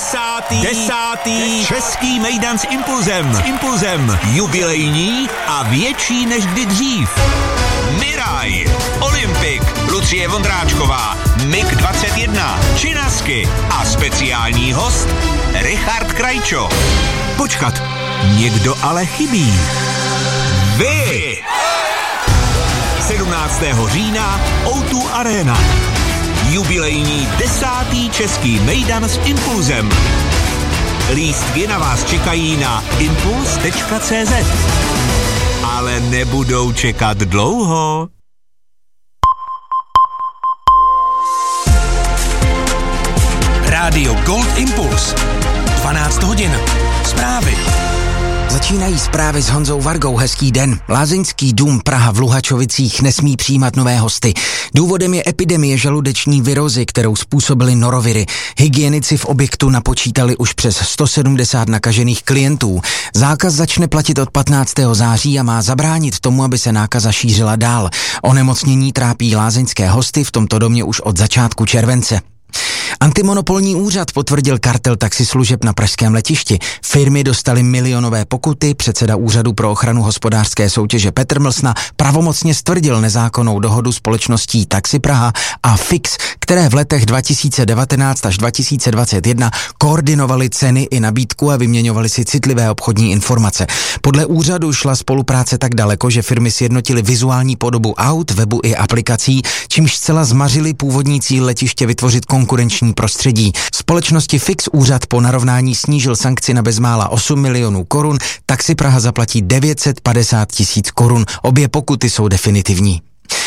Desátý český mejdan s Impulzem. Jubilejní a větší než kdy dřív. Miraj, Olympik, Lucie Vondráčková, MiG-21, Činasky a speciální host Richard Krajčo. Počkat, někdo ale chybí. Vy! 17. října O2 Arena. Jubilejní 10. český mejdan s Impulzem. Lístky na vás čekají na impuls.cz. Ale nebudou čekat dlouho. Rádio Gold Impuls. 12 hodin. Zprávy. Začínají zprávy s Honzou Vargou. Hezký den. Lázeňský dům Praha v Luhačovicích nesmí přijímat nové hosty. Důvodem je epidemie žaludeční virózy, kterou způsobily noroviry. Hygienici v objektu napočítali už přes 170 nakažených klientů. Zákaz začne platit od 15. září a má zabránit tomu, aby se nákaza šířila dál. Onemocnění trápí lázeňské hosty v tomto domě už od začátku července. Antimonopolní úřad potvrdil kartel taxislužeb na pražském letišti. Firmy dostaly milionové pokuty, předseda Úřadu pro ochranu hospodářské soutěže Petr Mlsna pravomocně stvrdil nezákonnou dohodu společností Taxi Praha a Fix, které v letech 2019 až 2021 koordinovaly ceny i nabídku a vyměňovaly si citlivé obchodní informace. Podle úřadu šla spolupráce tak daleko, že firmy sjednotily vizuální podobu aut, webu i aplikací, čímž zcela zmařili původní cíl letiště vytvořit konkurenční prostředí. Společnosti Fix úřad po narovnání snížil sankci na bezmála 8 milionů korun, Taxi Praha zaplatí 950 000 korun. Obě pokuty jsou definitivní.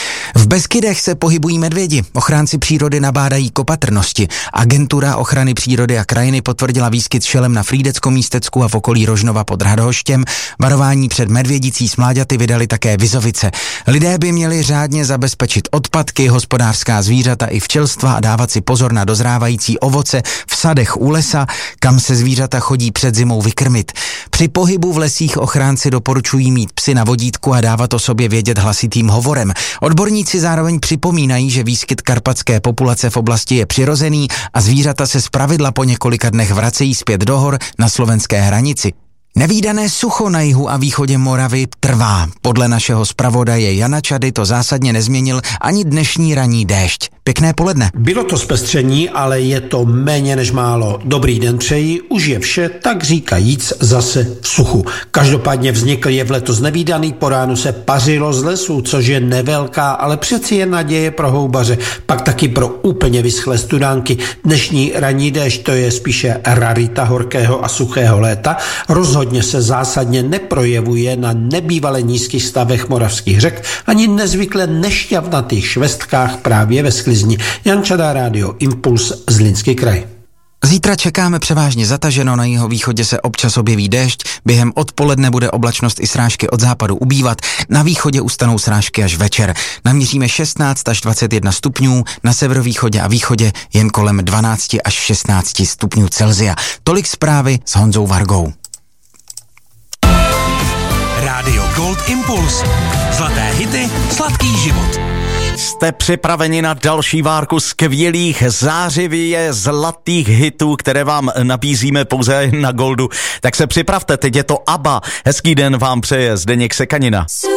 V Beskydech se pohybují medvědi. Ochránci přírody nabádají k opatrnosti. Agentura ochrany přírody a krajiny potvrdila výskyt šelem na Frýdecko-Místecku a v okolí Rožnova pod Radhoštěm. Varování před medvědicí s mláďaty vydali také Vizovice. Lidé by měli řádně zabezpečit odpadky, hospodářská zvířata i včelstva a dávat si pozor na dozrávající ovoce v sadech u lesa, kam se zvířata chodí před zimou vykrmit. Při pohybu v lesích ochránci doporučují mít psy na vodítku a dávat o sobě vědět hlasitým hovorem. Odborníci zároveň připomínají, že výskyt karpatské populace v oblasti je přirozený a zvířata se zpravidla po několika dnech vracejí zpět do hor na slovenské hranici. Nevídané sucho na jihu a východě Moravy trvá. Podle našeho zpravodaje Jana Čady to zásadně nezměnil ani dnešní ranní déšť. Pěkné poledne. Bylo to zpestření, ale je to méně než málo. Dobrý den přeji, už je vše, tak říkajíc, zase v suchu. Každopádně vznikl jev letos nevídaný, po ránu se pařilo z lesů, což je nevelká, ale přeci je naděje pro houbaře, pak taky pro úplně vyschlé studánky. Dnešní ranní déšť to je spíše rarita horkého a suchého léta. Rozhodně se zásadně neprojevuje na nebývale nízkých stavech moravských řek ani nezvykle nešťavnatých švestkách právě ve sklizni. Jan Čada, Rádio Impuls, Zlínský kraj. Zítra čekáme převážně zataženo, na jihovýchodě se občas objeví déšť, během odpoledne bude oblačnost i srážky od západu ubývat, na východě ustanou srážky až večer. Naměříme 16 až 21 stupňů, na severovýchodě a východě jen kolem 12 až 16 stupňů Celsia. Tolik zprávy s Honzou Vargou. Rádio Gold Impuls. Zlaté hity, sladký život. Jste připraveni na další várku skvělých, zářivě zlatých hitů, které vám nabízíme pouze na Goldu? Tak se připravte, teď je to ABBA. Hezký den vám přeje Zdeněk Sekanina.